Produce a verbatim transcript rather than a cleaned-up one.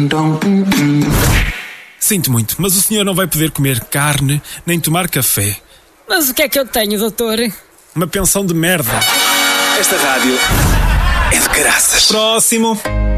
Sinto muito, mas o senhor não vai poder comer carne nem tomar café. Mas o que é que eu tenho, doutor? Uma pensão de merda. Esta rádio é de caraças. Próximo.